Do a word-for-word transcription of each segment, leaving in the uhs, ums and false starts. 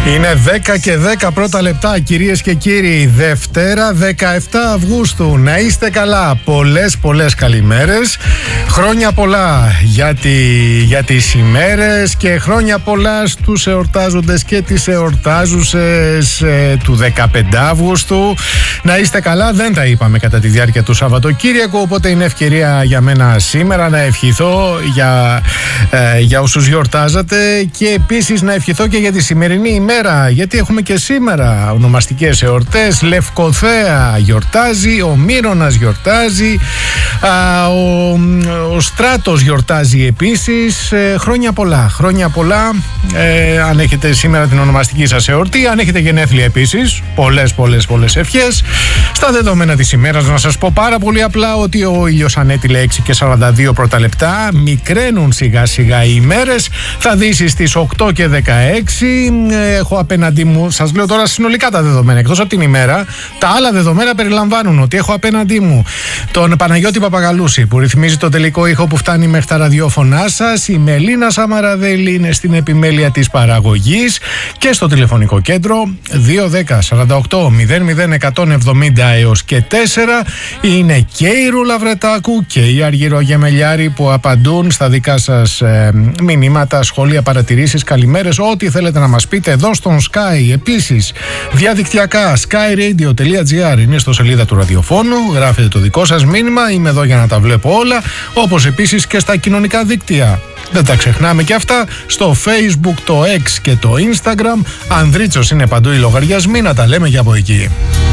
Είναι δέκα και δέκα πρώτα λεπτά, κυρίες και κύριοι. Δευτέρα δεκαεφτά Αυγούστου. Να είστε καλά. Πολλές πολλές καλημέρες. Χρόνια πολλά για, τη, για τις ημέρες και χρόνια πολλά στους εορτάζοντες και τις εορτάζουσες ε, του δεκαπέντε Αυγούστου. Να είστε καλά. Δεν τα είπαμε κατά τη διάρκεια του Σαββατοκύριακου, οπότε είναι ευκαιρία για μένα σήμερα να ευχηθώ για, ε, για όσους γιορτάζατε και επίσης να ευχηθώ και για τη σημερινή ημέρα, γιατί έχουμε και σήμερα ονομαστικές εορτές. Λευκοθέα γιορτάζει, ο Μύρονας γιορτάζει, α, ο, ο Στράτος γιορτάζει επίσης. Ε, χρόνια πολλά, χρόνια πολλά. Ε, αν έχετε σήμερα την ονομαστική σας εορτή, αν έχετε γενέθλια επίσης, πολλές πολλές πολλές ευχές. Στα δεδομένα της ημέρας να σας πω πάρα πολύ απλά ότι ο ήλιος ανέτειλε έξι και σαράντα δύο πρώτα λεπτά. Μικραίνουν σιγά σιγά οι ημέρες. Θα δύσει στις οκτώ και δεκαέξι. Έχω απέναντί μου, σας λέω τώρα συνολικά τα δεδομένα, εκτός από την ημέρα, τα άλλα δεδομένα περιλαμβάνουν ότι έχω απέναντί μου τον Παναγιώτη Παπαγαλούση που ρυθμίζει το τελικό ήχο που φτάνει μέχρι τα ραδιόφωνά σας. Η Μελίνα Σαμαραδέλη είναι στην επιμέλεια της παραγωγής και στο τηλεφωνικό κέντρο δύο δέκα σαράντα οκτώ μηδέν μηδέν εκατόν εβδομήντα έως και τέσσερα είναι και η Ρούλα Βρετάκου και η Αργυρό Γεμελιάρη που απαντούν στα δικά σας ε, μηνύματα, σχόλια, παρατηρήσεις, καλημέρες, ό,τι θέλετε να μας πείτε εδώ στον Sky. Επίσης διαδικτυακά sky radio τελεία gr είναι στο σελίδα του ραδιοφώνου, γράφετε το δικό σας μήνυμα, είμαι εδώ για να τα βλέπω όλα, όπως επίσης και στα κοινωνικά δίκτυα. Δεν τα ξεχνάμε και αυτά, στο Facebook, το X και το Instagram. Ανδρίτσος είναι παντού οι λογαριασμοί, να τα λέμε και από εκεί.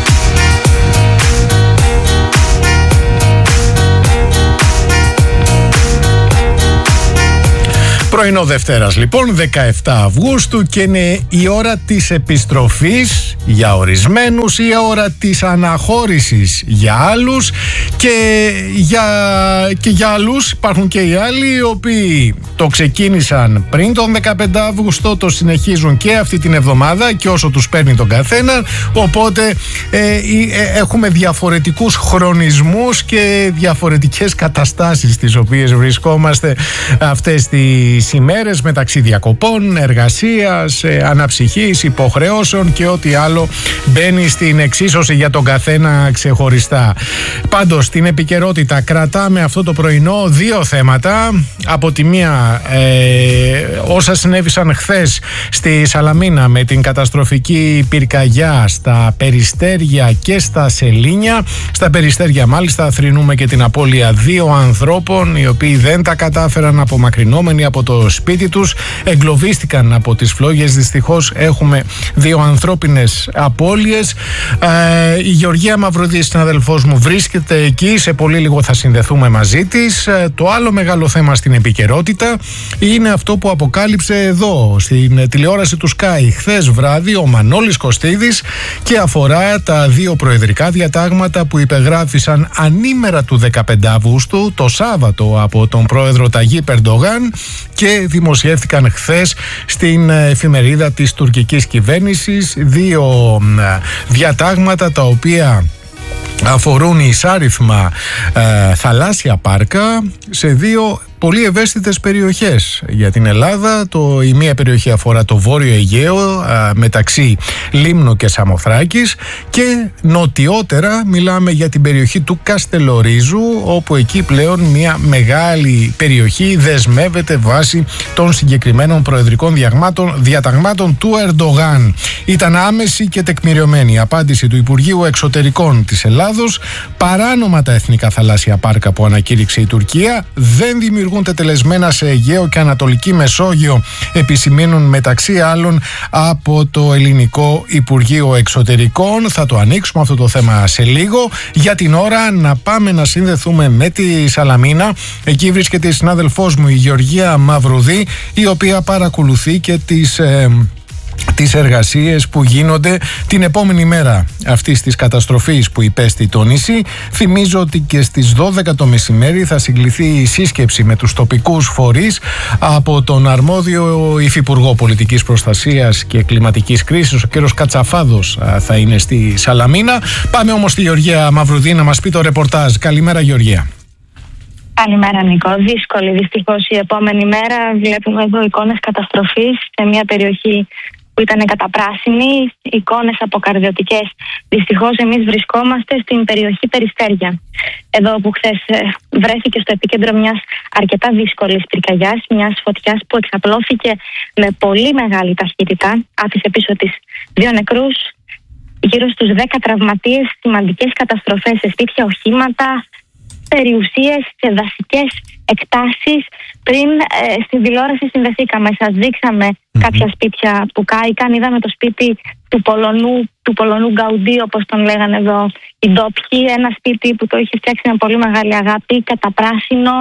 Πρωινό Δευτέρας λοιπόν, δεκαεφτά Αυγούστου, και είναι η ώρα της επιστροφής για ορισμένους, η ώρα της αναχώρησης για άλλους και για, και για άλλους υπάρχουν και οι άλλοι οι οποίοι το ξεκίνησαν πριν τον δεκαπέντε Αυγούστο, το συνεχίζουν και αυτή την εβδομάδα και όσο τους παίρνει τον καθένα, οπότε ε, ε, έχουμε διαφορετικούς χρονισμούς και διαφορετικές καταστάσεις στις οποίες βρισκόμαστε αυτές τις ημέρες, μεταξύ διακοπών, εργασίας, ε, αναψυχής, υποχρεώσεων και ό,τι άλλο μπαίνει στην εξίσωση για τον καθένα ξεχωριστά. Πάντως στην επικαιρότητα κρατάμε αυτό το πρωινό δύο θέματα. Από τη μία ε, όσα συνέβησαν χθες στη Σαλαμίνα με την καταστροφική πυρκαγιά στα Περιστέρια και στα Σελήνια. Στα Περιστέρια μάλιστα θρηνούμε και την απώλεια δύο ανθρώπων οι οποίοι δεν τα κατάφεραν, απομακρυνόμενοι από το σπίτι τους, εγκλωβίστηκαν από τις φλόγες. Δυστυχώς έχουμε δύο ανθρώπινες απώλειες. Ε, η Γεωργία Μαυρουδή, συναδελφός μου, βρίσκεται εκεί. Σε πολύ λίγο θα συνδεθούμε μαζί της. Ε, το άλλο μεγάλο θέμα στην επικαιρότητα είναι αυτό που αποκάλυψε εδώ στην τηλεόραση του Sky χθες βράδυ ο Μανώλης Κωστίδης και αφορά τα δύο προεδρικά διατάγματα που υπεγράφησαν ανήμερα του δεκαπέντε Αυγούστου, το Σάββατο, από τον πρόεδρο Ταγίπ Ερντογάν και δημοσιεύτηκαν χθες στην εφημερίδα της τουρκικής κυβέρνησης. Δύο διατάγματα τα οποία αφορούν εισάριθμα ε, θαλάσσια πάρκα σε δύο πολύ ευαίσθητες περιοχές για την Ελλάδα. Το, η μία περιοχή αφορά το Βόρειο Αιγαίο α, μεταξύ Λίμνου και Σαμοθράκης, και νοτιότερα μιλάμε για την περιοχή του Καστελορίζου, όπου εκεί πλέον μια μεγάλη περιοχή δεσμεύεται βάσει των συγκεκριμένων προεδρικών διαταγμάτων του Ερντογάν. Ήταν άμεση και τεκμηριωμένη η απάντηση του Υπουργείου Εξωτερικών της Ελλάδος. Παράνομα τα εθνικά θαλάσσια πάρκα που ανακήρυξε η Τουρκία δεν δημιουργούν τελεσμένα σε Αιγαίο και Ανατολική Μεσόγειο, επισημαίνουν μεταξύ άλλων από το Ελληνικό Υπουργείο Εξωτερικών. Θα το ανοίξουμε αυτό το θέμα σε λίγο. Για την ώρα να πάμε να συνδεθούμε με τη Σαλαμίνα. Εκεί βρίσκεται η συνάδελφός μου η Γεωργία Μαυρουδή, η οποία παρακολουθεί και τις ε, τις εργασίες που γίνονται την επόμενη μέρα αυτής της καταστροφής που υπέστη το νησί. Θυμίζω ότι και στις δώδεκα το μεσημέρι θα συγκληθεί η σύσκεψη με τους τοπικούς φορείς από τον αρμόδιο Υφυπουργό Πολιτικής Προστασίας και Κλιματικής Κρίσης, ο κ. Κατσαφάδος, θα είναι στη Σαλαμίνα. Πάμε όμως στη Γεωργία Μαυρουδή να μας πει το ρεπορτάζ. Καλημέρα, Γεωργία. Καλημέρα, Νίκο. Δύσκολη δυστυχώς η επόμενη μέρα. Βλέπουμε εδώ εικόνες καταστροφής σε μια περιοχή που που ήταν καταπράσινη, εικόνες αποκαρδιωτικές. Δυστυχώς εμείς βρισκόμαστε στην περιοχή Περιστέρια, εδώ που χθες βρέθηκε στο επίκεντρο μιας αρκετά δύσκολης πυρκαγιάς, μιας φωτιάς που εξαπλώθηκε με πολύ μεγάλη ταχύτητα, άφησε πίσω της δύο νεκρούς, γύρω στους δέκα τραυματίες, σημαντικές καταστροφές σε σπίτια, οχήματα, περιουσίες και δασικές εκτάσεις. Πριν ε, στην τηλεόραση συνδεθήκαμε, σας δείξαμε mm-hmm. κάποια σπίτια που κάηκαν. Είδαμε το σπίτι του Πολωνού, του Πολωνού Γκαουντή, όπως τον λέγανε εδώ οι ντόπιοι. Ένα σπίτι που το είχε φτιάξει με πολύ μεγάλη αγάπη, καταπράσινο,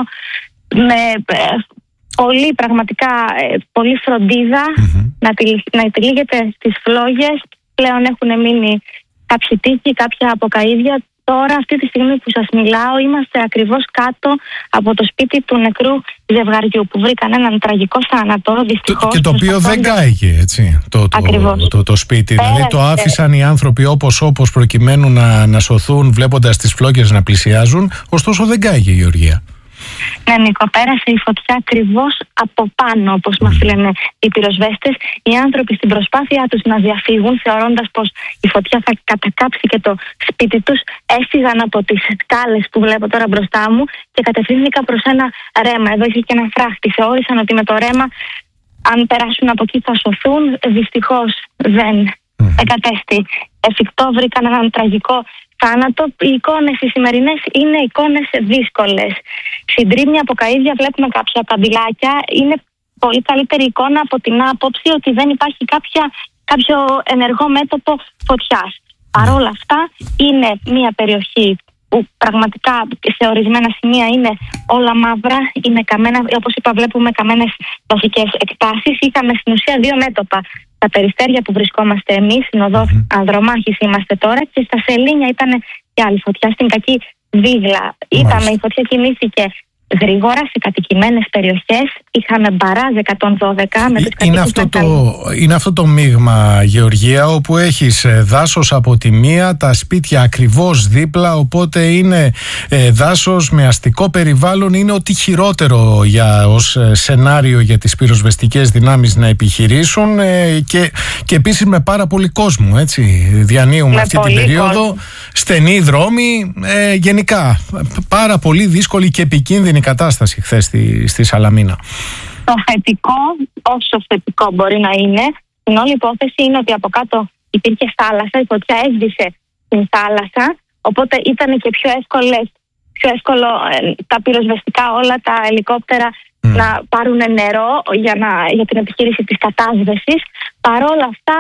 με ε, πολύ πραγματικά ε, πολύ φροντίδα mm-hmm. να, να τυλίγεται στις φλόγες. Πλέον έχουν μείνει κάποιοι τοίχοι, κάποια αποκαΐδια. Τώρα, αυτή τη στιγμή που σας μιλάω, είμαστε ακριβώς κάτω από το σπίτι του νεκρού ζευγαριού που βρήκαν έναν τραγικό θάνατο, δυστυχώς. Και το οποίο δεν κάηκε, έτσι, το, το, το, το, το σπίτι. Πέρασε. Δηλαδή το άφησαν οι άνθρωποι όπως όπως προκειμένου να, να σωθούν βλέποντας τις φλόγες να πλησιάζουν, ωστόσο δεν κάηκε η Γεωργία. Ναι, Νίκο, πέρασε η φωτιά ακριβώς από πάνω, όπως μας λένε οι πυροσβέστες. Οι άνθρωποι στην προσπάθειά τους να διαφύγουν, θεωρώντας πως η φωτιά θα κατακάψει και το σπίτι τους, έφυγαν από τις σκάλες που βλέπω τώρα μπροστά μου και κατευθύνθηκαν προς ένα ρέμα. Εδώ είχε και ένα φράχτη. Θεώρησαν ότι με το ρέμα, αν περάσουν από εκεί, θα σωθούν. Δυστυχώς δεν εγκατέστη εφικτό. Βρήκαν έναν τραγικό θάνατο. Οι εικόνες οι σημερινές είναι εικόνες δύσκολες. Συντρίμμια από καΐδια, βλέπουμε κάποια καμπυλάκια. Είναι πολύ καλύτερη εικόνα από την άποψη ότι δεν υπάρχει κάποια, κάποιο ενεργό μέτωπο φωτιάς. Παρ' όλα αυτά είναι μια περιοχή που πραγματικά σε ορισμένα σημεία είναι όλα μαύρα, είναι καμένα, όπως είπα βλέπουμε καμένες δασικές εκτάσεις. Είχαμε στην ουσία δύο μέτωπα. Τα Περιστέρια που βρισκόμαστε εμείς, στην οδό mm-hmm. Ανδρομάχης είμαστε τώρα, και στα Σελήνια ήταν και άλλη φωτιά, στην Κακή Δίγλα. Είδαμε, η φωτιά κινήθηκε γρήγορα σε κατοικημένες περιοχές. Είχαμε μπαράζ εκατόν δώδεκα με τους είναι, αυτό το, είναι αυτό το μείγμα, Γεωργία, όπου έχεις δάσος από τη μία, τα σπίτια ακριβώς δίπλα, οπότε είναι ε, δάσος με αστικό περιβάλλον. Είναι ό,τι χειρότερο για, ως σενάριο για τις πυροσβεστικές δυνάμεις να επιχειρήσουν ε, και, και επίσης με πάρα πολύ κόσμο, έτσι. Διανύουμε με αυτή την περίοδο, κόσμο. Στενοί δρόμοι, ε, γενικά πάρα πολύ δύσκολη και επικίνδυνη κατάσταση χθες στη, στη Σαλαμίνα. Το θετικό, όσο θετικό μπορεί να είναι, στην όλη υπόθεση είναι ότι από κάτω υπήρχε θάλασσα, η φωτιά έσβησε στην θάλασσα, οπότε ήταν και πιο εύκολες, πιο εύκολο ε, τα πυροσβεστικά όλα, τα ελικόπτερα mm. να πάρουν νερό για, να, για την επιχείρηση της κατάσβεσης. Παρόλα αυτά,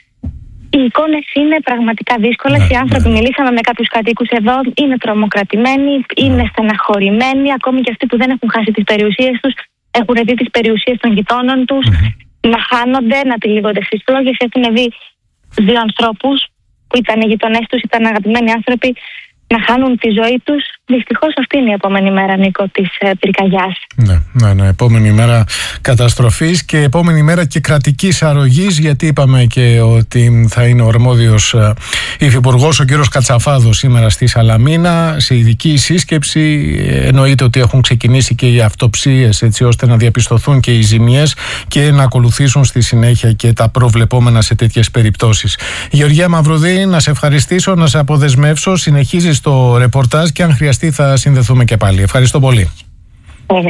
οι εικόνες είναι πραγματικά δύσκολες. Ναι, οι άνθρωποι, ναι. μιλήσαμε με κάποιους κατοίκους εδώ, είναι τρομοκρατημένοι, είναι στεναχωρημένοι, ακόμη και αυτοί που δεν έχουν χάσει τις περιουσίες τους, έχουν δει τις περιουσίες των γειτόνων τους mm-hmm. να χάνονται, να τυλίγονται στις φλόγες. Έχουν δει δύο ανθρώπους που ήταν οι γειτονές τους, ήταν αγαπημένοι άνθρωποι, να χάνουν τη ζωή τους. Δυστυχώς αυτή είναι η επόμενη μέρα, Νίκο, της ε, πυρκαγιάς. Ναι, ναι, ναι, επόμενη μέρα καταστροφής και επόμενη μέρα και κρατικής αρρωγής, γιατί είπαμε και ότι θα είναι ο αρμόδιος ε, υφυπουργός, ο κύριος Κατσαφάδος, σήμερα στη Σαλαμίνα, σε ειδική σύσκεψη. Εννοείται ότι έχουν ξεκινήσει και οι αυτοψίες, έτσι ώστε να διαπιστωθούν και οι ζημιές και να ακολουθήσουν στη συνέχεια και τα προβλεπόμενα σε τέτοιες περιπτώσεις. Γεωργία Μαυρουδή, να σε ευχαριστήσω, να σε αποδεσμεύσω. Συνεχίζεις το ρεπορτάζ και αν χρειαστεί θα συνδεθούμε και πάλι. Ευχαριστώ πολύ. Okay.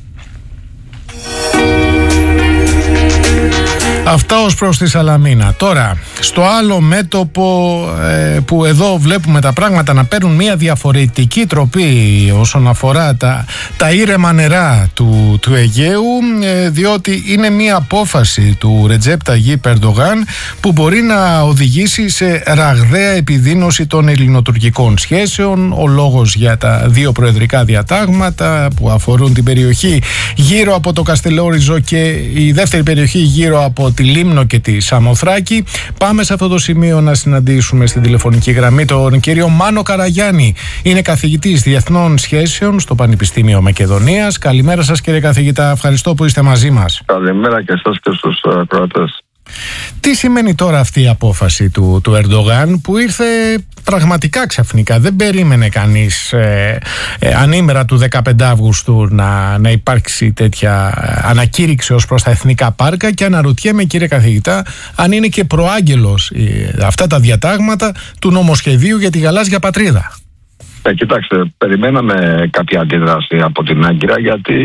Αυτά ως προς τη Σαλαμίνα. Τώρα, στο άλλο μέτωπο ε, που εδώ βλέπουμε τα πράγματα να παίρνουν μια διαφορετική τροπή όσον αφορά τα, τα ήρεμα νερά του, του Αιγαίου, ε, διότι είναι μια απόφαση του Ρετζέπ Ταγίπ Ερντογάν που μπορεί να οδηγήσει σε ραγδαία επιδείνωση των ελληνοτουρκικών σχέσεων. Ο λόγος για τα δύο προεδρικά διατάγματα που αφορούν την περιοχή γύρω από το Καστελόριζο και η δεύτερη περιοχή γύρω από τη Λίμνο και τη Σαμοθράκη. Πάμε σε αυτό το σημείο να συναντήσουμε στην τηλεφωνική γραμμή τον κύριο Μάνο Καραγιάννη. Είναι καθηγητής Διεθνών Σχέσεων στο Πανεπιστήμιο Μακεδονίας. Καλημέρα σας, κύριε καθηγητά. Ευχαριστώ που είστε μαζί μας. Καλημέρα και εσάς και στους ακροατές. Τι σημαίνει τώρα αυτή η απόφαση του, του Ερντογάν που ήρθε πραγματικά ξαφνικά? Δεν περίμενε κανείς ε, ε, ανήμερα του δεκαπέντε Αυγούστου να, να υπάρξει τέτοια ανακήρυξη ως προς τα εθνικά πάρκα, και αναρωτιέμαι, κύριε καθηγητά, αν είναι και προάγγελος ε, αυτά τα διατάγματα του νομοσχεδίου για τη γαλάζια πατρίδα. Ε, κοιτάξτε, περιμέναμε κάποια αντίδραση από την Άγκυρα, γιατί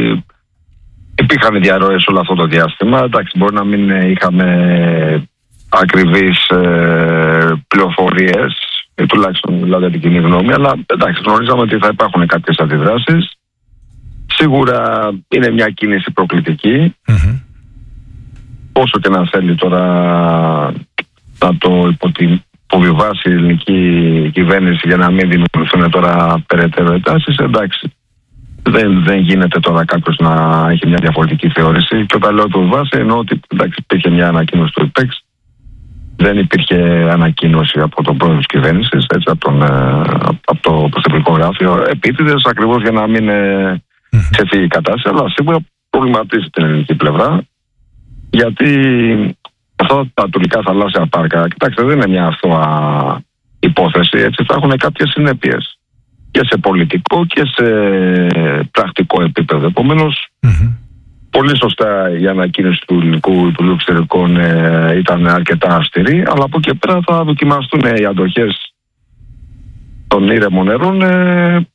υπήρχαν διαρροές όλο αυτό το διάστημα. Εντάξει, μπορεί να μην είχαμε ακριβείς ε, πληροφορίες, ή τουλάχιστον δηλαδή την κοινή γνώμη, αλλά εντάξει, γνωρίζαμε ότι θα υπάρχουν κάποιες αντιδράσεις. Σίγουρα είναι μια κίνηση προκλητική. Mm-hmm. Όσο και να θέλει τώρα να το υποτι... υποβιβάσει η ελληνική κυβέρνηση για να μην δημιουργηθούν τώρα περαιτέρω εντάσεις, εντάξει. Δεν, δεν γίνεται τώρα κάποιος να έχει μια διαφορετική θεώρηση. Και όταν λέω το βάση, εννοώ ότι εντάξει, υπήρχε μια ανακοίνωση του ΙΠΕΞ. Δεν υπήρχε ανακοίνωση από τον πρόεδρο της κυβέρνησης, έτσι, από, τον, από το Πρωθυπουργικό Γραφείο. Επίτηδες, ακριβώς για να μην ξεφύγει η κατάσταση, αλλά σίγουρα προβληματίζει την ελληνική πλευρά. Γιατί αυτά τα τουρκικά θαλάσσια πάρκα, κοιτάξτε, δεν είναι μια αθώα υπόθεση, έτσι, θα έχουν κάποιες συνέπειες και σε πολιτικό και σε πρακτικό επίπεδο. Επομένως, mm-hmm. πολύ σωστά η ανακοίνωση του ελληνικού Υπουργείου Εξωτερικών ε, ήταν αρκετά αυστηρή, αλλά από εκεί πέρα θα δοκιμαστούν ε, οι αντοχές των ήρεμων νερών ε,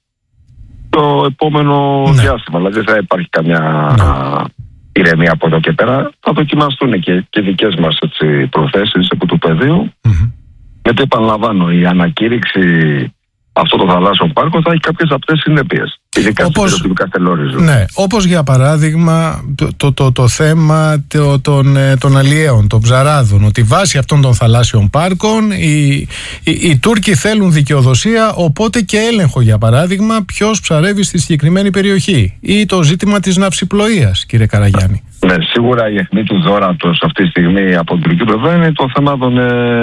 το επόμενο ναι. διάστημα. Δηλαδή θα υπάρχει καμιά ναι. ηρεμία από εδώ και πέρα. Θα δοκιμαστούν και, και δικές μας έτσι, προθέσεις επί του πεδίου. Mm-hmm. Γιατί επαναλαμβάνω, η ανακήρυξη αυτό το θαλάσσιο πάρκο θα έχει κάποιες απτές συνέπειες. Ειδικά όπως, ναι, όπως για παράδειγμα το, το, το, το θέμα το, των, των αλλιέων, των ψαράδων, ότι βάσει αυτών των θαλάσσιων πάρκων οι, οι, οι Τούρκοι θέλουν δικαιοδοσία, οπότε και έλεγχο, για παράδειγμα, ποιος ψαρεύει στη συγκεκριμένη περιοχή, ή το ζήτημα της ναυσιπλοείας, κύριε Καραγιάννη. Ναι, σίγουρα η αιχμή του δώρατος αυτή τη στιγμή από την τουρκική πλευρά είναι το θέμα των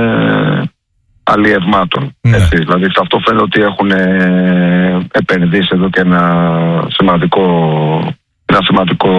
ε, αλλιευμάτων. Ναι. Έτσι, δηλαδή σε αυτό φαίνεται ότι έχουν ε, επενδύσει εδώ και ένα σημαντικό, ένα σημαντικό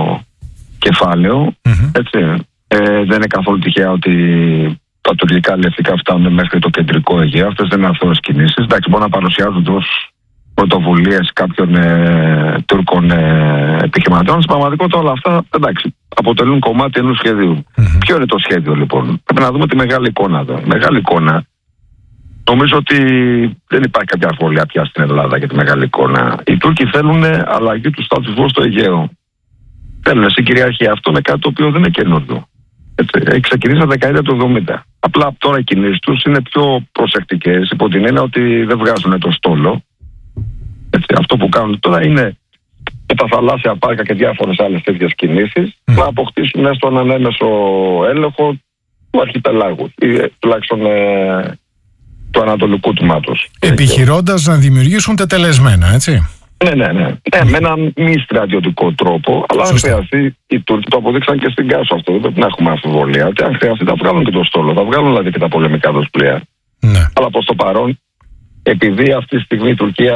κεφάλαιο. Mm-hmm. Έτσι. Ε, δεν είναι καθόλου τυχαία ότι τα τουρκικά αλλιευτικά φτάνουν μέχρι το κεντρικό Αιγαίο. Αυτές δεν είναι αθώες κινήσεις. Εντάξει, μπορούν να παρουσιάζονται ως πρωτοβουλίες κάποιων ε, Τούρκων ε, επιχειρηματιών. Στην πραγματικότητα όλα αυτά, εντάξει, αποτελούν κομμάτι ενός σχεδίου. Mm-hmm. Ποιο είναι το σχέδιο, λοιπόν? Πρέπει να δούμε τη μεγάλη εικόνα εδώ. Η μεγάλη εικόνα, νομίζω ότι δεν υπάρχει κάποια αφόλια πια στην Ελλάδα για τη μεγάλη εικόνα. Οι Τούρκοι θέλουν αλλαγή του status quo στο Αιγαίο. Θέλουν στην κυριαρχία. Αυτό είναι κάτι το οποίο δεν είναι καινούργιο. Έχει ξεκινήσει τα δεκαετία του εβδομήντα. Απλά τώρα οι κινήσεις τους είναι πιο προσεκτικές, υπό την έννοια ότι δεν βγάζουν το στόλο. Έτσι, αυτό που κάνουν τώρα είναι με τα θαλάσσια πάρκα και διάφορες άλλες τέτοιες κινήσεις mm. να αποκτήσουν έστω έναν έμεσο έλεγχο του αρχιπελάγου, ή τουλάχιστον ε, του ανατολικού τμήματος. Επιχειρώντας να δημιουργήσουν τετελεσμένα, έτσι. Ναι, ναι, ναι. ναι με έναν μη στρατιωτικό τρόπο, αλλά αν χρειαστεί, οι Τούρκοι το αποδείξαν και στην Κάσο αυτό, δεν πρέπει να έχουμε αμφιβολία, ότι αν χρειαστεί θα βγάλουν και το στόλο, θα βγάλουν δηλαδή και τα πολεμικά τους πλοία. Ναι. Αλλά προς το παρόν, επειδή αυτή τη στιγμή η Τουρκία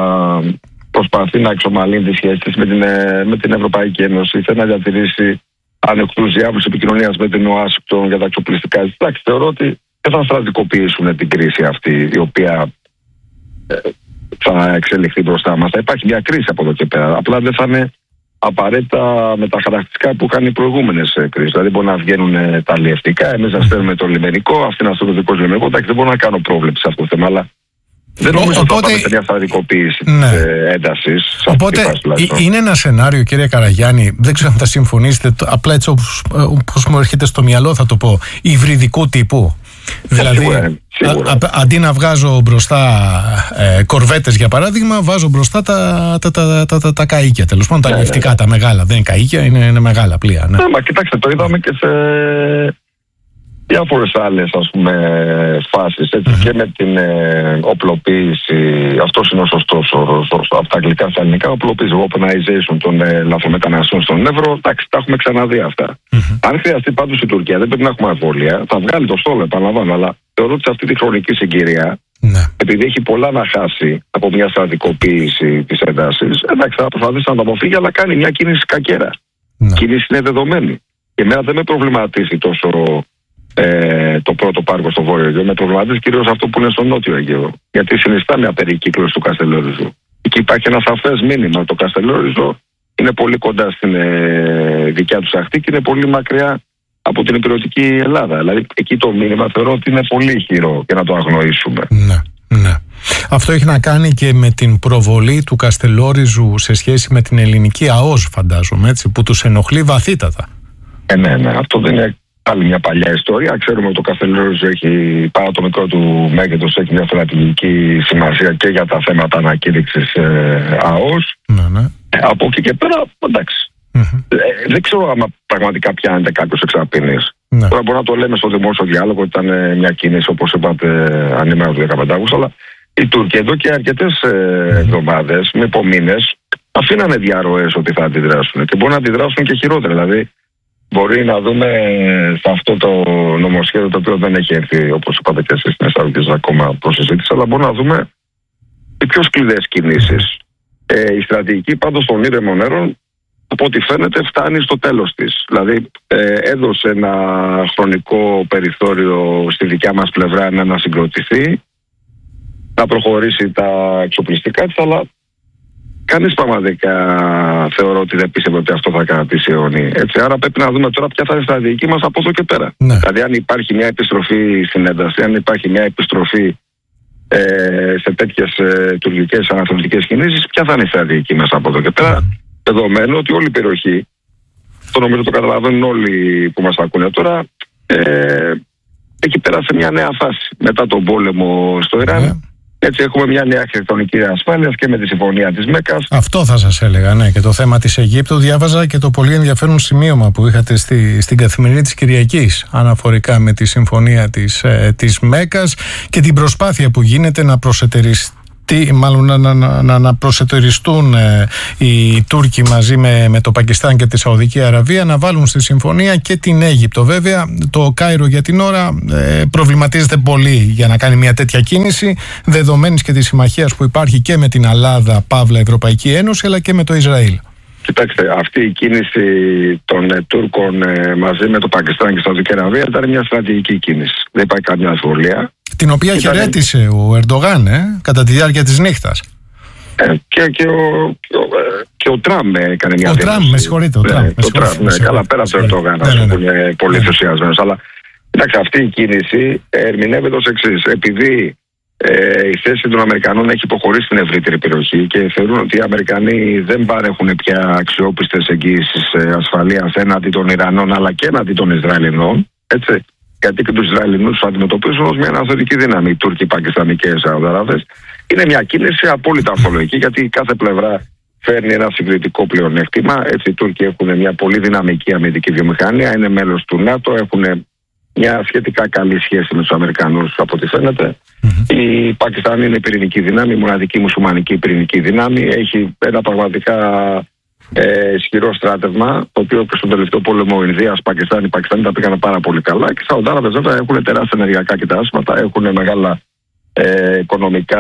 προσπαθεί να εξομαλύνει τις σχέσεις με την, με την Ευρωπαϊκή Ένωση, θέλει να διατηρήσει ανοιχτούς διάβλους επικοινωνίας με την Ουάσιγκτον για τα εξοπλιστικά. Εντάξει, θεωρώ ότι δεν θα στρατικοποιήσουν την κρίση αυτή, η οποία ε, θα εξελιχθεί μπροστά μας. Θα υπάρχει μια κρίση από εδώ και πέρα. Απλά δεν θα είναι απαραίτητα με τα χαρακτηριστικά που είχαν οι προηγούμενες κρίσεις. Δηλαδή, μπορεί να βγαίνουν τα αλλιευτικά, εμείς να στέλνουμε το λιμενικό, αυτοί να στέλνουν το δικό λιμενικό. Εντάξει, δεν μπορώ να κάνω πρόβλεψη σε αυτό το θέμα, αλλά δεν νομίζω ότι θα πάμε σε μια στρατικοποίηση ναι. της έντασης. Οπότε είναι ένα σενάριο, κύριε Καραγιάννη, δεν ξέρω αν θα συμφωνήσετε, απλά έτσι όπως, όπως μου έρχεται στο μυαλό θα το πω, υβριδικού τύπου. Δηλαδή, σίγουρα, σίγουρα. Α, α, αντί να βγάζω μπροστά ε, κορβέτες για παράδειγμα, βάζω μπροστά τα, τα, τα, τα, τα, τα καΐκια. Τέλος πάντων, τα αλλιευτικά, ναι, ναι. τα μεγάλα. Δεν είναι καΐκια, είναι, είναι μεγάλα πλοία. Ναι. Ναι, μα κοιτάξτε, το είδαμε και σε διάφορες άλλες, ας πούμε, φάσεις. Έτσι, mm-hmm. Και με την ε, οπλοποίηση, αυτός είναι ο σωστός όρος, από τα αγγλικά στα ελληνικά, οπλοποίηση, weaponization των ε, λαθρομεταναστών στον Εύρο. Εντάξει, τα έχουμε ξαναδεί αυτά. Mm-hmm. Αν χρειαστεί πάντως η Τουρκία, δεν πρέπει να έχουμε αμφιβολία, θα βγάλει το στόλο, επαναλαμβάνω, αλλά θεωρώ ότι σε αυτή τη χρονική συγκυρία, mm-hmm. επειδή έχει πολλά να χάσει από μια στρατικοποίηση της έντασης, εντάξει, θα προσπαθήσει να το αποφύγει, αλλά κάνει μια κίνηση κακέρα. Mm-hmm. Η κίνηση είναι δεδομένη. Και εμένα δεν με προβληματίζει τόσο ε, το πρώτο πάρκο στο Βόρειο Αιγαίο. Με προβληματίζει κυρίως αυτό που είναι στο Νότιο Αιγαίο. Γιατί συνιστά μια περικύκλωση του Καστελόριζου. Εκεί υπάρχει ένα σαφές μήνυμα. Το Καστελόριζο είναι πολύ κοντά στην ε, δικιά του ακτή και είναι πολύ μακριά από την υπηρετική Ελλάδα. Δηλαδή εκεί το μήνυμα θεωρώ ότι είναι πολύ ηχηρό και να το αγνοήσουμε. Ναι, ναι. Αυτό έχει να κάνει και με την προβολή του Καστελόριζου σε σχέση με την ελληνική ΑΟΣ, φαντάζομαι, έτσι, που τους ενοχλεί βαθύτατα. Ε, ναι, ναι. Αυτό δεν είναι άλλη μια παλιά ιστορία. Ξέρουμε ότι το Καστελόριζο έχει, παρά το μικρό του μέγεθος, έχει μια στρατηγική σημασία και για τα θέματα ανακήρυξης ε, ΑΟΣ. Ναι, ναι. Ε, από εκεί και πέρα, εντάξει. Mm-hmm. Ε, δεν ξέρω αν πραγματικά πιάνεται κάποιος εξαπίνης. Ναι. Τώρα μπορεί να το λέμε στο δημόσιο διάλογο ότι ήταν μια κίνηση, όπως είπατε, ανήμερα του δεκαπέντε Αυγούστου, αλλά οι Τούρκοι εδώ και αρκετές ε, mm-hmm. εβδομάδες, με υπομήνες, αφήνανε διαρροές ότι θα αντιδράσουν και μπορεί να αντιδράσουν και χειρότερα. Δηλαδή, μπορεί να δούμε σε αυτό το νομοσχέδιο, το οποίο δεν έχει έρθει, όπως είπατε και εσείς, στην Θεσσαλονίκη ακόμα προς συζήτηση, αλλά μπορεί να δούμε οι πιο σκληρές κινήσεις. Ε, η στρατηγική πάντως των ήρεμων νερών, από ό,τι φαίνεται, φτάνει στο τέλος της. Δηλαδή, ε, έδωσε ένα χρονικό περιθώριο στη δικιά μας πλευρά να ανασυγκροτηθεί, να προχωρήσει τα εξοπλιστικά της, αλλά κανείς πραγματικά θεωρώ ότι δεν πίστευε ότι αυτό θα κρατήσει αιώνι. Έτσι, άρα πρέπει να δούμε τώρα ποια θα είναι η στρατηγική μας από εδώ και πέρα. Ναι. Δηλαδή, αν υπάρχει μια επιστροφή στην ένταση, αν υπάρχει μια επιστροφή ε, σε τέτοιες ε, τουρκικές αναθεωρητικές κινήσεις, ποια θα είναι η στρατηγική μας από εδώ και πέρα. Mm. Δεδομένου ότι όλη η περιοχή, το νομίζω το καταλαβαίνουν όλοι που μας ακούνε τώρα, ε, έχει περάσει μια νέα φάση μετά τον πόλεμο στο Ιράν. Mm. Έτσι έχουμε μια νέα αρχιτεκτονική ασφάλειας και με τη συμφωνία της Μέκκας. Αυτό θα σας έλεγα, ναι. Και το θέμα της Αιγύπτου, διάβαζα και το πολύ ενδιαφέρον σημείωμα που είχατε στη, στην Καθημερινή της Κυριακής αναφορικά με τη συμφωνία της, ε, της Μέκκας και την προσπάθεια που γίνεται να προσετεριστεί. Τι, μάλλον να, να, να, να προσετεριστούν ε, οι Τούρκοι μαζί με, με το Πακιστάν και τη Σαουδική Αραβία, να βάλουν στη συμφωνία και την Αίγυπτο. Βέβαια, το Κάιρο για την ώρα ε, προβληματίζεται πολύ για να κάνει μια τέτοια κίνηση, δεδομένης και της συμμαχίας που υπάρχει και με την Ελλάδα, Παύλα Ευρωπαϊκή Ένωση, αλλά και με το Ισραήλ. Κοιτάξτε, αυτή η κίνηση των ε, Τούρκων ε, μαζί με το Πακιστάν και τη Σαουδική Αραβία ήταν μια στρατηγική κίνηση. Δεν υπάρχει καμιά αμφιβολία. Την οποία ήταν... χαιρέτησε ο Ερντογάν ε, κατά τη διάρκεια της νύχτας. Ε, και, και, ο, και, ο, και ο Τραμπ έκανε μια Ο Τραμπ, με συγχωρείτε. Ο ναι, Τραμπ, το Τραμπ, ναι, καλά, πέρα από τον Ερντογάν, ναι, ναι, ναι. που είναι πολύ ενθουσιασμένος. Αλλά κοιτάξτε, αυτή η κίνηση ερμηνεύεται ως εξής. Επειδή ε, η θέση των Αμερικανών έχει υποχωρήσει στην ευρύτερη περιοχή και θεωρούν ότι οι Αμερικανοί δεν παρέχουν πια αξιόπιστες εγγύησεις ασφαλείας έναντι των Ιρανών αλλά και έναντι των Ισραηλινών. Έτσι. Γιατί και τους Ισραηλινούς τους αντιμετωπίζουν ως μια αναθεωρητική δύναμη, οι Τούρκοι, οι Πακιστανικές, οι Σαουδαράβες. Είναι μια κίνηση απόλυτα ορθολογική, γιατί κάθε πλευρά φέρνει ένα συγκριτικό πλεονέκτημα. Έτσι, οι Τούρκοι έχουν μια πολύ δυναμική αμυντική βιομηχανία, είναι μέλος του ΝΑΤΟ, έχουν μια σχετικά καλή σχέση με τους Αμερικανούς, από ό,τι φαίνεται. Mm-hmm. Η Πακιστάν είναι πυρηνική δύναμη, η μοναδική μουσουλμανική πυρηνική δύναμη. Έχει ένα πραγματικά Ε, ισχυρό στράτευμα, το οποίο και στον τελευταίο πόλεμο Ινδίας, Πακιστάν, οι Πακιστάνοι τα πήγαν πάρα πολύ καλά. Και οι Σαουδάραβες βέβαια έχουν τεράστια ενεργειακά κοιτάσματα, έχουν μεγάλα ε, οικονομικά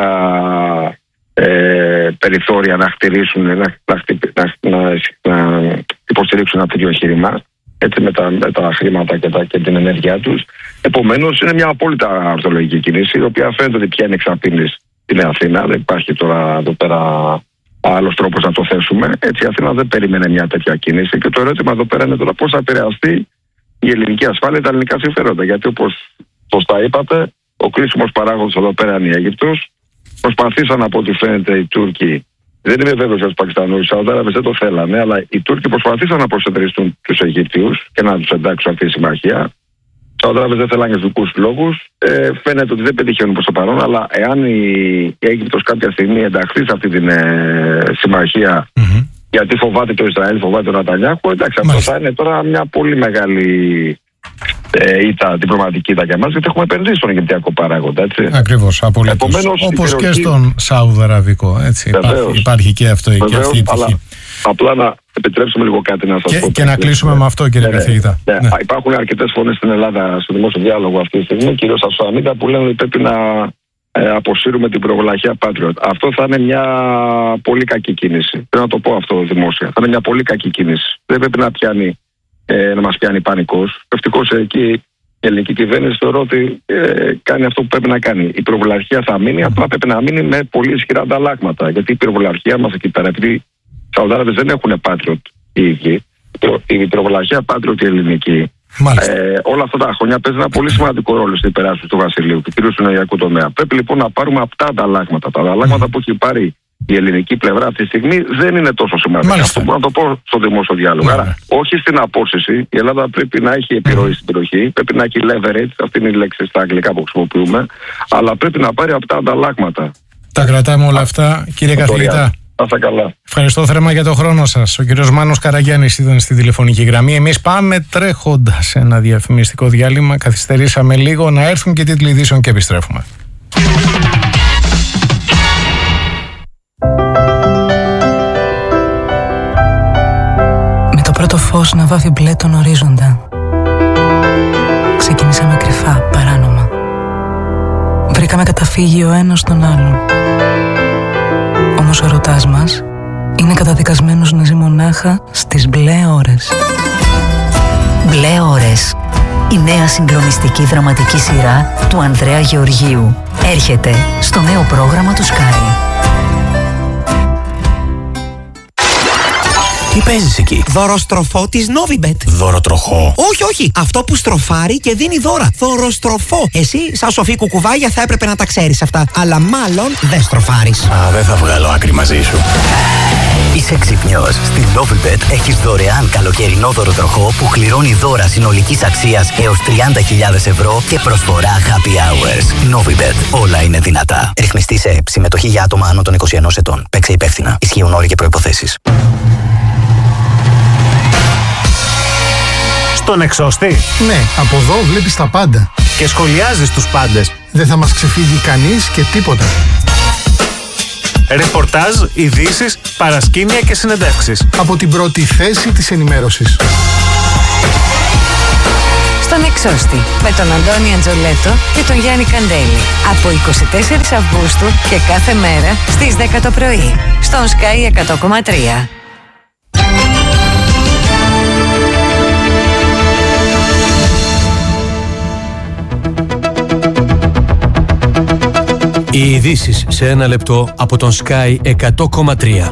ε, περιθώρια να χτυρίσουν, να, να, να, να υποστηρίξουν ένα τέτοιο εγχείρημα, έτσι με τα, με τα χρήματα και, τα, και την ενέργειά τους. Επομένως, είναι μια απόλυτα ορθολογική κίνηση, η οποία φαίνεται ότι πια είναι εξαπίνης στην Αθήνα. Δεν υπάρχει τώρα εδώ πέρα άλλος τρόπος να το θέσουμε. Έτσι η Αθήνα δεν περίμενε μια τέτοια κίνηση και το ερώτημα εδώ πέρα είναι τώρα πώς θα επηρεαστεί η ελληνική ασφάλεια, τα ελληνικά συμφέροντα. Γιατί όπως σωστά είπατε, ο κρίσιμος παράγοντας εδώ πέρα είναι η Αίγυπτος. Προσπαθήσαν από ό,τι φαίνεται οι Τούρκοι, δεν είμαι βέβαιος για τους Πακιστανούς, οι Σαουδάραβες δεν το θέλανε, αλλά οι Τούρκοι προσπαθήσαν να προσετεριστούν τους Αιγύπτιους και να τους εντάξουν αυτή τη συμμαχία. Οι Σαουδάραβες δεν θέλανε για δικούς λόγους. Ε, φαίνεται ότι δεν πετυχαίνουν προς το παρόν, αλλά εάν η, η Αίγυπτος κάποια στιγμή ενταχθεί σε αυτή τη ε, συμμαχία, mm-hmm. γιατί φοβάται το Ισραήλ, φοβάται τον Νετανιάχου, εντάξει, αυτό θα είναι τώρα μια πολύ μεγάλη ε, ήττα, διπλωματική ήττα για μας, γιατί έχουμε επενδύσει στον Αιγυπτιακό παράγοντα. Έτσι. Ακριβώς, απολύτως. Όπως περιοχή... και στον Σαουδαραβικό. Έτσι, υπάρχει, υπάρχει και αυτό Βεβαίως, και αυτή η πτυχή. Απλά να επιτρέψουμε λίγο κάτι να σας και, πω. Και να κλείσουμε ναι. με αυτό, κύριε ναι, καθηγητά. Ναι, ναι. Ναι. Υπάρχουν αρκετές φωνές στην Ελλάδα στο δημόσιο διάλογο αυτή τη στιγμή, κυρίως στα social media, που λένε ότι πρέπει να ε, αποσύρουμε την προβολαχία Patriot. Αυτό θα είναι μια πολύ κακή κίνηση. Πρέπει να το πω αυτό δημόσια. Θα είναι μια πολύ κακή κίνηση. Δεν πρέπει να πιάνει ε, να μας πιάνει πανικός. Ευτυχώς εκεί η ελληνική κυβέρνηση θεωρώ ότι ε, κάνει αυτό που πρέπει να κάνει. Η πυροβολαρχία θα μείνει, απλά πρέπει να μείνει με πολύ ισχυρά ανταλλάγματα. Γιατί η πυροβολαρχία μας εκεί πέρα, επειδή οι Σαουδάραβες δεν έχουν Patriot οι ίδιοι, η πυροβολαρχία Patriot η ελληνική, ε, όλα αυτά τα χρόνια παίζει ένα πολύ σημαντικό ρόλο στην υπεράσπιση του Βασιλείου και κυρίως στον ενεργειακό τομέα. Πρέπει λοιπόν να πάρουμε αυτά ανταλλάγματα. Τα ανταλλάγματα που έχει πάρει η ελληνική πλευρά αυτή τη στιγμή δεν είναι τόσο σημαντικά. Αυτό μπορώ να το πω στο δημόσιο διάλογο. Άρα, όχι στην απόσυση. Η Ελλάδα πρέπει να έχει επιρροή στην περιοχή, πρέπει να έχει leverage, αυτή είναι η λέξη στα αγγλικά που χρησιμοποιούμε, αλλά πρέπει να πάρει από τα ανταλλάγματα. Τα κρατάμε όλα αυτά, κύριε καθηγητά. Πάσα καλά. Ευχαριστώ θερμά για τον χρόνο σας. Ο κύριος Μάνος Καραγιάννης ήταν στη τηλεφωνική γραμμή. Εμείς πάμε τρέχοντας σε ένα διαφημιστικό διάλειμμα. Καθυστερήσαμε λίγο, να έρθουν και τίτλοι ειδήσεων και επιστρέφουμε. Με το πρώτο φως να βάφει μπλε τον ορίζοντα, ξεκινήσαμε κρυφά, παράνομα. Βρήκαμε καταφύγιο ο ένας στον άλλον. Όμως ο ερωτάς μας είναι καταδικασμένος να ζει μονάχα στις μπλε ώρες. Μπλε ώρες. Η νέα συγκλονιστική δραματική σειρά του Ανδρέα Γεωργίου έρχεται στο νέο πρόγραμμα του Sky. Τι παίζεις εκεί? Δωροστροφό της Novibet. Δωροτροχό? Όχι, όχι. Αυτό που στροφάρει και δίνει δώρα. Δωροστροφό. Εσύ, σαν σοφή κουκουβάγια, θα έπρεπε να τα ξέρεις αυτά. Αλλά μάλλον δεν στροφάρεις. Α, δεν θα βγάλω άκρη μαζί σου. Είσαι ξυπνιός. Στην Novibet έχεις δωρεάν καλοκαιρινό δωροτροχό που κληρώνει δώρα συνολικής αξίας έως τριάντα χιλιάδες ευρώ και προσφορά happy hours. Novibet. Όλα είναι δυνατά. Ρυθμιστή σε ΕΕΠ. Συμμετοχή για άτομα άνω των είκοσι ενός ετών. Παίξε υπεύθυνα. Ισχύουν όροι και προϋποθέσεις. Στον εξώστη. Ναι, από εδώ βλέπεις τα πάντα. Και σχολιάζεις τους πάντες. Δεν θα μας ξεφύγει κανείς και τίποτα. Ρεπορτάζ, ειδήσεις, παρασκήνια και συνεντεύξεις. Από την πρώτη θέση της ενημέρωσης. Στον εξώστη. Με τον Αντώνη Αντζολέτο και τον Γιάννη Καντέλη. Από εικοστή τέταρτη Αυγούστου και κάθε μέρα στις δέκα το πρωί. Στον Sky εκατό κόμμα τρία. Οι ειδήσεις σε ένα λεπτό από τον Sky εκατό κόμμα τρία.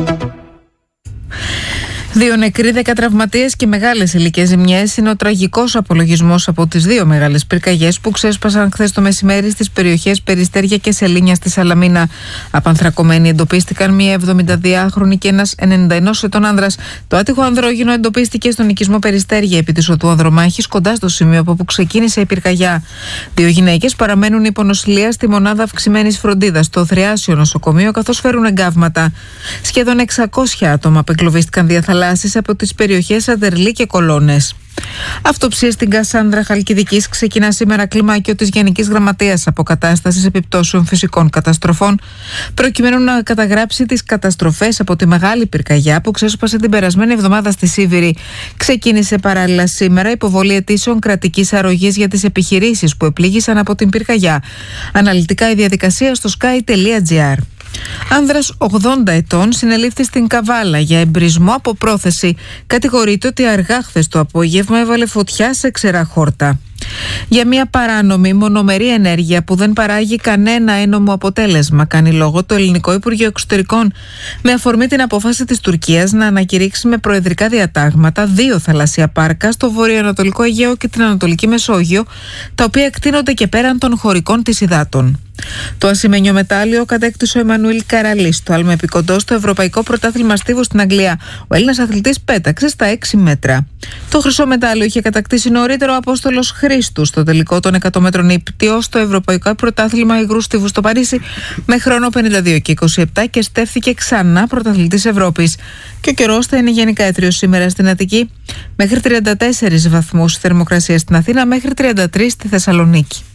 Δύο νεκροί, δέκα τραυματίες και μεγάλες υλικές ζημιές είναι ο τραγικός απολογισμός από τις δύο μεγάλες πυρκαγιές που ξέσπασαν χθες το μεσημέρι στις περιοχές Περιστέρια και Σελήνια στη Σαλαμίνα. Απανθρακωμένοι εντοπίστηκαν μία εβδομηνταδυάχρονη και ένας ενενήντα ενός ετών άνδρας. Το άτυχο ανδρόγυνο εντοπίστηκε στον οικισμό Περιστέρια επί της οδού Ανδρομάχης, κοντά στο σημείο από όπου ξεκίνησε η πυρκαγιά. Δύο γυναίκες παραμένουν υπό νοσηλεία στη μονάδα αυξημένης φροντίδας στο Θριάσιο νοσοκομείο, καθώς φέρουν εγκάβματα. Σχεδόν εξακόσια άτομα απεγκλωβίστηκαν διαθαλάσσης από τις περιοχές Αντερλή και Κολώνες. Αυτοψία στην Κασάνδρα Χαλκιδικής ξεκινά σήμερα κλιμάκιο της Γενικής Γραμματείας Αποκατάστασης Επιπτώσεων Φυσικών Καταστροφών, προκειμένου να καταγράψει τις καταστροφές από τη μεγάλη πυρκαγιά που ξέσπασε την περασμένη εβδομάδα στη Σίβηρη. Ξεκίνησε παράλληλα σήμερα υποβολή αιτήσεων κρατικής αρρωγής για τις επιχειρήσεις που επλήγησαν από την πυρκαγιά. Αναλυτικά η διαδικασία στο sky τελεία gr. Άνδρας ογδόντα ετών συνελήφθη στην Καβάλα για εμπρισμό από πρόθεση. Κατηγορείται ότι αργά χθες το απόγευμα έβαλε φωτιά σε ξερά χόρτα. Για μια παράνομη μονομερή ενέργεια που δεν παράγει κανένα ένομο αποτέλεσμα, κάνει λόγο το Ελληνικό Υπουργείο Εξωτερικών, με αφορμή την απόφαση της Τουρκίας να ανακηρύξει με προεδρικά διατάγματα δύο θαλασσία πάρκα στο βορειοανατολικό Αιγαίο και την Ανατολική Μεσόγειο, τα οποία εκτείνονται και πέραν των χωρικών της υδάτων. Το ασημένιο μετάλλιο κατέκτησε ο Εμμανουήλ Καραλής, το αλμεπικοντό στο Ευρωπαϊκό Πρωτάθλημα Στίβου στην Αγγλία. Ο Έλληνας αθλητής πέταξε στα έξι μέτρα. Το χρυσό μετάλλιο είχε κατακτήσει νωρίτερο ο Απόστολος Χρήστου στο τελικό των εκατό μέτρων ύπτιο στο Ευρωπαϊκό Πρωτάθλημα Υγρού Στίβου στο Παρίσι με χρόνο πενήντα δύο και είκοσι επτά και στέφθηκε ξανά πρωταθλητής Ευρώπης. Και ο καιρός θα είναι γενικά έτριος σήμερα στην Αττική, μέχρι τριάντα τέσσερις βαθμούς θερμοκρασία στην Αθήνα, μέχρι τριάντα τρεις στη Θεσσαλονίκη.